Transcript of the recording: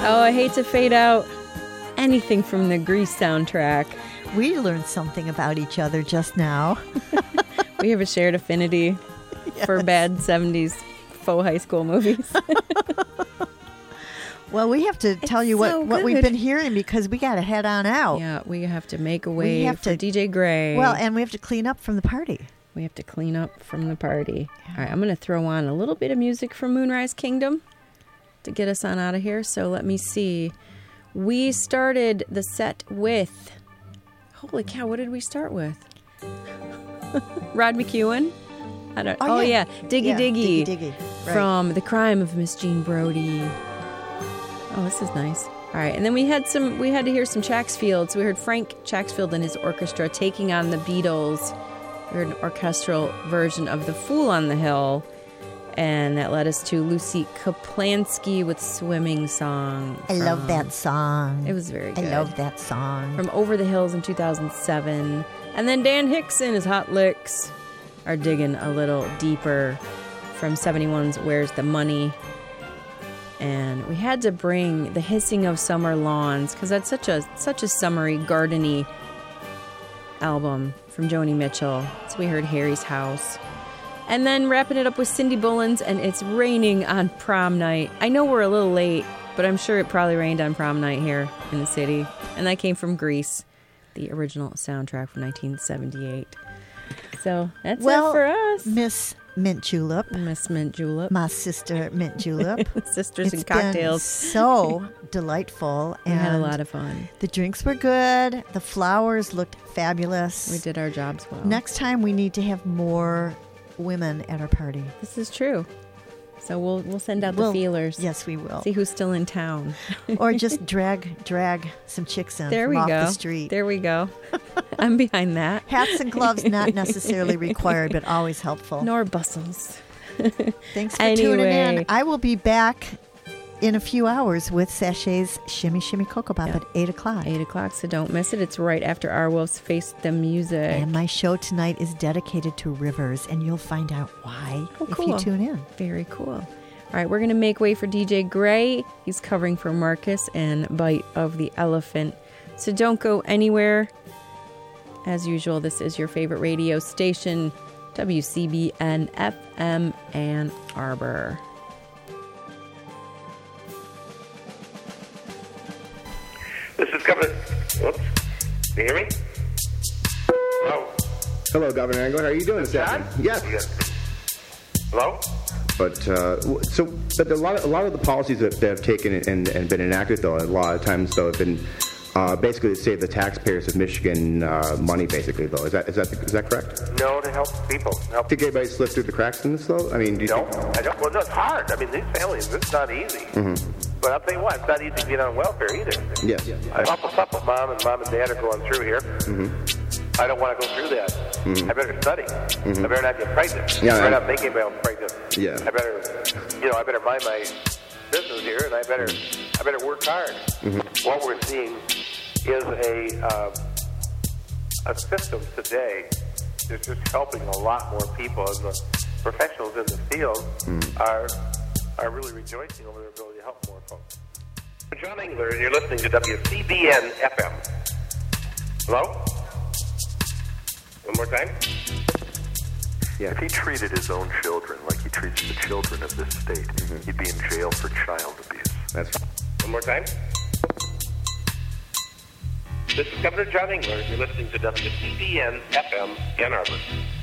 Oh, I hate to fade out anything from the Grease soundtrack. We learned something about each other just now. We have a shared affinity for bad 70s faux high school movies. Well, we have to tell you so what we've good. bben hearing because we got to head on out. Yeah, we have to make a way for DJ Gray. Well, and we have to clean up from the party. We have to clean up from the party. Yeah. All right, I'm going to throw on a little bit of music from Moonrise Kingdom to get us on out of here. So let me see. We started the set with... Holy cow, what did we start with? Rod McEwen? Yeah. Diggy Diggy. Diggy. Right. From The Crime of Miss Jean Brodie. Oh, this is nice. All right, and then we had to hear some Chaxfield. So we heard Frank Chaxfield and his orchestra taking on the Beatles. We heard an orchestral version of The Fool on the Hill. And that led us to Lucy Kaplansky with Swimming Song. I love that song. It was very good. I love that song. From Over the Hills in 2007. And then Dan Hicks and his Hot Licks are digging a little deeper from 71's Where's the Money? And we had to bring The Hissing of Summer Lawns because that's such a summery, gardeny album from Joni Mitchell. So we heard Harry's House. And then wrapping it up with Cindy Bullens and It's Raining on Prom Night. I know we're a little late, but I'm sure it probably rained on prom night here in the city. And that came from Grease, the original soundtrack from 1978. So that's it for us. Miss Mint Julep. Miss Mint Julep. My sister Mint Julep. Sisters It's and cocktails. Been so delightful. We had a lot of fun. The drinks were good. The flowers looked fabulous. We did our jobs well. Next time we need to have more women at our party. This is true. So we'll send out the feelers. Yes, we will. See who's still in town. Or just drag some chicks in there from we off go. the street. There we go. I'm behind that. Hats and gloves not necessarily required, but always helpful. Nor bustles. Thanks for tuning in. I will be back in a few hours with Sachet's Shimmy Shimmy Cocoa Pop at 8 o'clock. 8 o'clock, so don't miss it. It's right after Our Wolves Face the Music. And my show tonight is dedicated to rivers, and you'll find out why if you tune in. Very cool. All right, we're going to make way for DJ Gray. He's covering for Marcus and Bite of the Elephant. So don't go anywhere. As usual, this is your favorite radio station, WCBN FM Ann Arbor. This is Governor... Whoops. Can you hear me? Hello? Hello, Governor Engel. How are you doing this John? afternoon? Yes. Hello? But a lot of the policies that have taken and been enacted, though, a lot of times, though, have been basically to save the taxpayers of Michigan money, basically, though. Is that correct? No, to help people. Think anybody slip through the cracks in this, though? I mean, do you think... I don't. Well, no, it's hard. I mean, these families, it's not easy. Mm-hmm. But I'll tell you what, it's not easy to get on welfare either. Yes. I awful tough with mom and dad are going through here. Mm-hmm. I don't want to go through that. Mm-hmm. I better study. Mm-hmm. I better not get pregnant. Yeah, I better not make anybody else pregnant. Yeah. I better mind my business here, and I better work hard. Mm-hmm. What we're seeing is a system today that's just helping a lot more people, and the professionals in the field are really rejoicing over their ability to help more folks. John Engler, and you're listening to WCBN FM. Hello? One more time? Yeah. If he treated his own children like he treats the children of this state, he'd be in jail for child abuse. That's fine. One more time? This is Governor John Engler, and you're listening to WCBN FM Ann Arbor.